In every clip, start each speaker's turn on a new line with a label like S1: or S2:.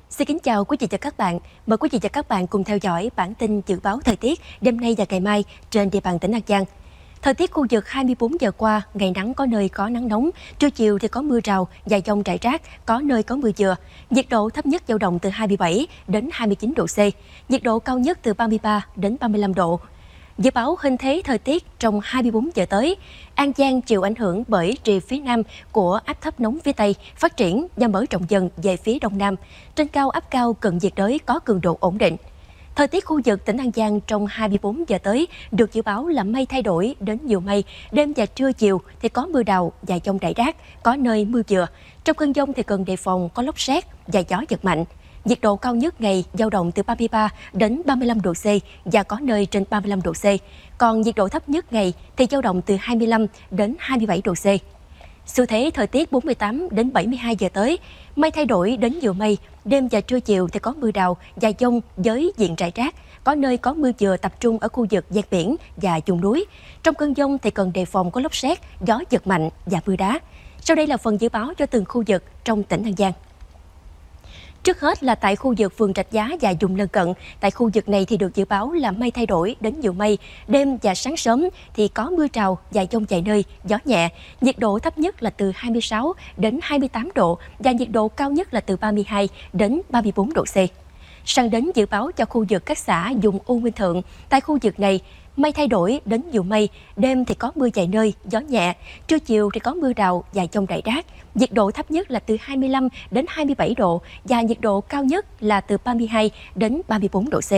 S1: Xin kính chào quý vị và các bạn. Mời quý vị và các bạn cùng theo dõi bản tin dự báo thời tiết đêm nay và ngày mai trên địa bàn tỉnh An Giang. Thời tiết khu vực 24 giờ qua, ngày nắng có nơi có nắng nóng, trưa chiều thì có mưa rào và dông rải rác, có nơi có mưa vừa. Nhiệt độ thấp nhất dao động từ 27 đến 29 độ C, nhiệt độ cao nhất từ 33 đến 35 độ. Dự báo hình thế thời tiết trong 24 giờ tới, An Giang chịu ảnh hưởng bởi rìa phía nam của áp thấp nóng phía Tây phát triển và mở rộng dần về phía đông nam. Trên cao áp cao cận nhiệt đới có cường độ ổn định. Thời tiết khu vực tỉnh An Giang trong 24 giờ tới được dự báo là mây thay đổi đến nhiều mây, đêm và trưa chiều thì có mưa rào và dông rải rác, có nơi mưa vừa. Trong cơn dông thì cần đề phòng có lốc sét và gió giật mạnh. Nhiệt độ cao nhất ngày dao động từ 33 đến 35 độ C và có nơi trên 35 độ C. Còn nhiệt độ thấp nhất ngày thì dao động từ 25 đến 27 độ C. Xu thế thời tiết 48 đến 72 giờ tới, mây thay đổi đến nhiều mây, đêm và trưa chiều thì có mưa rào và dông với diện rải rác, có nơi có mưa vừa tập trung ở khu vực ven biển và vùng núi. Trong cơn dông thì cần đề phòng có lốc sét, gió giật mạnh và mưa đá. Sau đây là phần dự báo cho từng khu vực trong tỉnh An Giang. Trước hết là tại khu vực phường Rạch Giá và vùng lân cận. Tại khu vực này thì được dự báo là mây thay đổi đến nhiều mây, đêm và sáng sớm thì có mưa rào và dông vài nơi, gió nhẹ. Nhiệt độ thấp nhất là từ 26 đến 28 độ và nhiệt độ cao nhất là từ 32 đến 34 độ C. Sang đến dự báo cho khu vực các xã vùng U Minh Thượng. Tại khu vực này, mây thay đổi đến nhiều mây, đêm thì có mưa vài nơi, gió nhẹ, trưa chiều thì có mưa rào và dông rải rác. Nhiệt độ thấp nhất là từ 25 đến 27 độ và nhiệt độ cao nhất là từ 32 đến 34 độ C.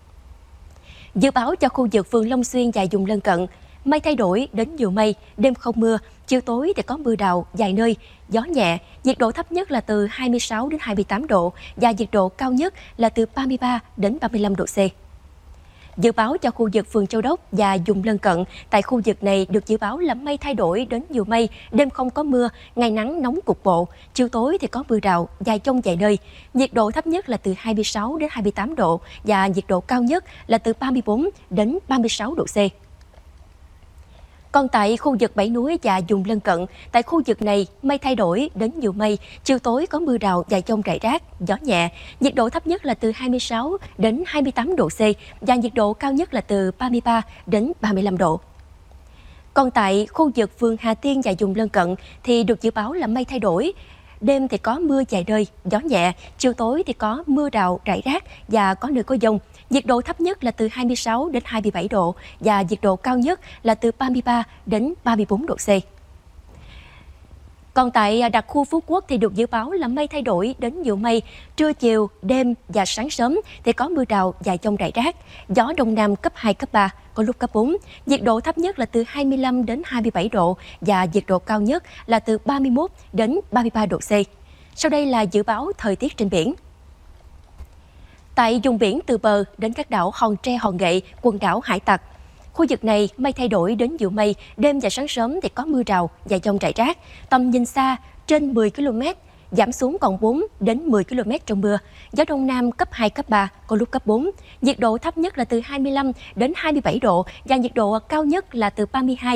S1: Dự báo cho khu vực phường Long Xuyên và vùng lân cận, mây thay đổi đến nhiều mây, đêm không mưa, chiều tối thì có mưa rào vài nơi, gió nhẹ, nhiệt độ thấp nhất là từ 26 đến 28 độ và nhiệt độ cao nhất là từ 33 đến 35 độ C. Dự báo cho khu vực phường Châu Đốc và vùng lân cận, tại khu vực này được dự báo là mây thay đổi đến nhiều mây, đêm không có mưa, ngày nắng nóng cục bộ, chiều tối thì có mưa rào và dông vài nơi. Nhiệt độ thấp nhất là từ 26 đến 28 độ và nhiệt độ cao nhất là từ 34 đến 36 độ C. Còn tại khu vực Bảy Núi và vùng lân cận, tại khu vực này mây thay đổi đến nhiều mây, chiều tối có mưa rào và dông rải rác, gió nhẹ. Nhiệt độ thấp nhất là từ 26 đến 28 độ C và nhiệt độ cao nhất là từ 33 đến 35 độ. Còn tại khu vực phường Hà Tiên và vùng lân cận thì được dự báo là mây thay đổi. Đêm thì có mưa vài nơi, gió nhẹ, chiều tối thì có mưa rào rải rác và có nơi có dông. Nhiệt độ thấp nhất là từ 26 đến 27 độ và nhiệt độ cao nhất là từ 33 đến 34 độ C. Còn tại đặc khu Phú Quốc thì được dự báo là mây thay đổi đến nhiều mây, trưa chiều, đêm và sáng sớm thì có mưa rào và dông rải rác, gió đông nam cấp 2, cấp 3, có lúc cấp 4. Nhiệt độ thấp nhất là từ 25 đến 27 độ và nhiệt độ cao nhất là từ 31 đến 33 độ C. Sau đây là dự báo thời tiết trên biển. Tại vùng biển từ bờ đến các đảo Hòn Tre, Hòn Nghệ, quần đảo Hải Tặc, khu vực này mây thay đổi đến nhiều mây, đêm và sáng sớm thì có mưa rào và dông rải rác. Tầm nhìn xa trên 10 km, giảm xuống còn 4 đến 10 km trong mưa. Gió đông nam cấp 2, cấp 3, có lúc cấp 4. Nhiệt độ thấp nhất là từ 25 đến 27 độ và nhiệt độ cao nhất là từ 32